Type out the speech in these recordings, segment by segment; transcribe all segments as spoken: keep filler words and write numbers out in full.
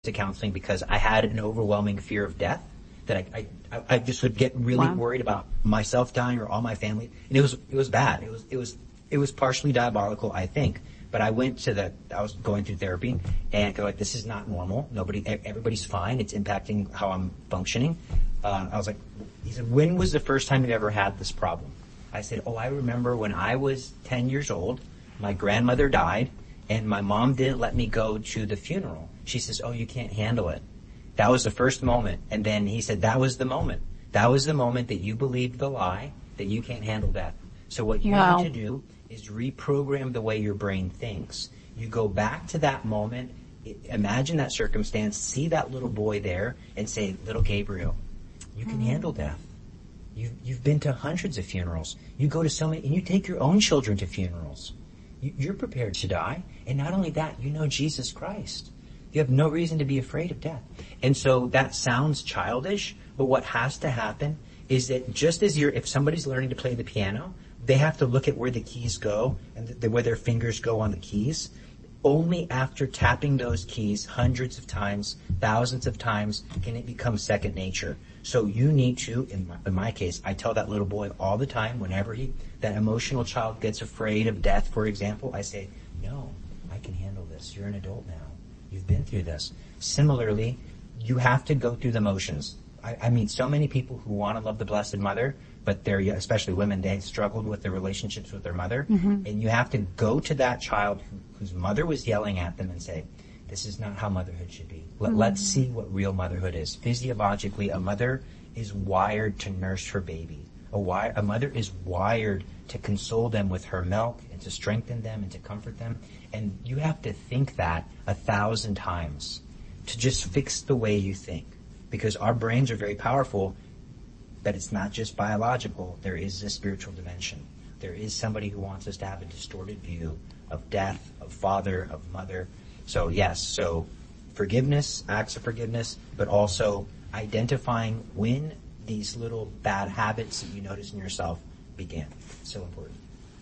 to counseling because I had an overwhelming fear of death that I, I, I just would get really wow. worried about myself dying or all my family. And it was, it was bad. It was, it was, it was partially diabolical, I think. But I went to the, I was going through therapy and go like, this is not normal. Nobody, everybody's fine. It's impacting how I'm functioning. Uh, I was like, he said, when was the first time you ever had this problem? I said, oh, I remember when I was ten years old, my grandmother died and my mom didn't let me go to the funeral. She says, oh, you can't handle it. That was the first moment. And then he said, that was the moment. That was the moment that you believed the lie that you can't handle death. So what you wow. need to do is reprogram the way your brain thinks. You go back to that moment, imagine that circumstance, see that little boy there, and say, little Gabriel, you can mm. handle death. You've, you've been to hundreds of funerals. You go to so many, and you take your own children to funerals. You, you're prepared to die. And not only that, you know Jesus Christ. You have no reason to be afraid of death. And so that sounds childish, but what has to happen is that just as you're, if somebody's learning to play the piano, they have to look at where the keys go and the, where their fingers go on the keys. Only after tapping those keys hundreds of times, thousands of times, can it become second nature. So you need to, in my, in my case, I tell that little boy all the time, whenever he, that emotional child gets afraid of death, for example, I say, no, I can handle this. You're an adult now. You've been through this. Similarly, you have to go through the motions. I, I meet so many people who want to love the Blessed Mother, but they're, especially women, they struggled with their relationships with their mother. Mm-hmm. And you have to go to that child who, whose mother was yelling at them and say, this is not how motherhood should be. Let, mm-hmm. Let's see what real motherhood is. Physiologically, a mother is wired to nurse her baby. A, wi- a mother is wired to console them with her milk and to strengthen them and to comfort them. And you have to think that a thousand times to just fix the way you think. Because our brains are very powerful, but it's not just biological. There is a spiritual dimension. There is somebody who wants us to have a distorted view of death, of father, of mother. So yes, so forgiveness, acts of forgiveness, but also identifying when these little bad habits that you notice in yourself began. So important.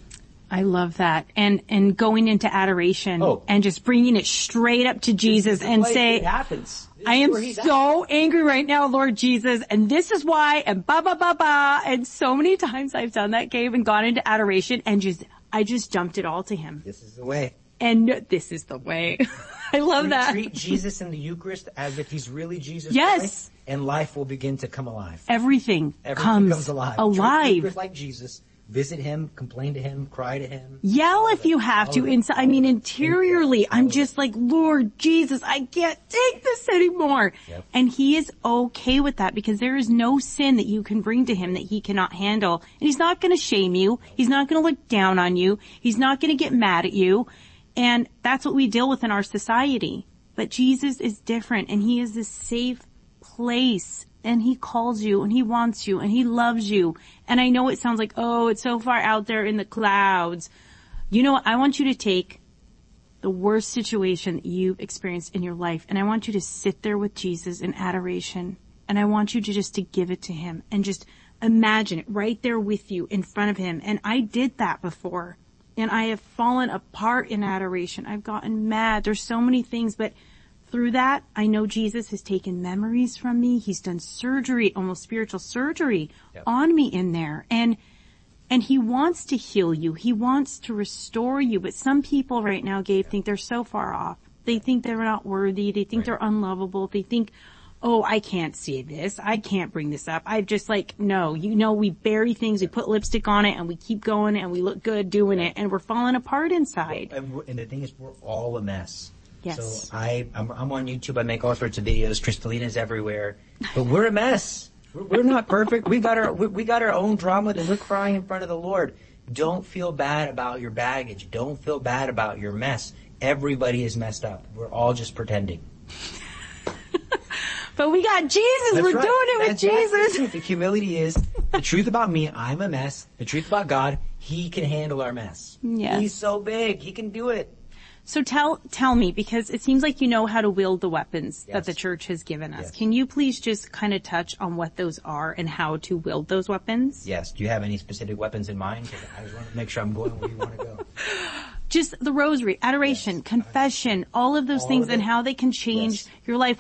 I love that. And, and going into adoration oh. and just bringing it straight up to Jesus and say, it happens. I am so at. angry right now, Lord Jesus, and this is why, and ba ba ba ba. And so many times I've done that, Gabe, and gone into adoration and just, I just dumped it all to him. This is the way. And this is the way. I love we that. Treat Jesus in the Eucharist as if he's really Jesus yes. Christ, and life will begin to come alive. Everything, Everything comes, comes alive. alive. Treat the Eucharist like Jesus. Visit him, complain to him, cry to him. Yell if you have to. Inside, I mean, interiorly, I'm just like, Lord Jesus, I can't take this anymore. Yep. And he is okay with that because there is no sin that you can bring to him that he cannot handle. And he's not going to shame you. He's not going to look down on you. He's not going to get mad at you. And that's what we deal with in our society. But Jesus is different, and he is this safe place. And he calls you, and he wants you, and he loves you. And I know it sounds like, oh, it's so far out there in the clouds. You know what? I want you to take the worst situation that you've experienced in your life, and I want you to sit there with Jesus in adoration. And I want you to just to give it to him and just imagine it right there with you in front of him. And I did that before. And I have fallen apart in adoration. I've gotten mad. There's so many things, but through that, I know Jesus has taken memories from me. He's done surgery, almost spiritual surgery yep. on me in there. And, and he wants to heal you. He wants to restore you. But some people right now, Gabe, yep. think they're so far off. They think they're not worthy. They think right. they're unlovable. They think, oh, I can't see this. I can't bring this up. I just like, no, you know, we bury things. We put lipstick on it and we keep going and we look good doing it and we're falling apart inside. And, and the thing is, we're all a mess. Yes. So I, I'm, I'm on YouTube. I make all sorts of videos. Crystalina's everywhere, but we're a mess. We're, we're not perfect. We got our, we, we got our own drama that we're crying in front of the Lord. Don't feel bad about your baggage. Don't feel bad about your mess. Everybody is messed up. We're all just pretending. But we got Jesus. That's we're right. doing it That's with Jesus. The, the humility is the truth about me. I'm a mess. The truth about God, he can handle our mess. Yes. He's so big. He can do it. So tell, tell me, because it seems like you know how to wield the weapons yes. that the church has given us. Yes. Can you please just kind of touch on what those are and how to wield those weapons? Yes. Do you have any specific weapons in mind? I just want to make sure I'm going where you want to go. just the rosary, adoration, yes. confession, all of those all things and how they can change yes. your life.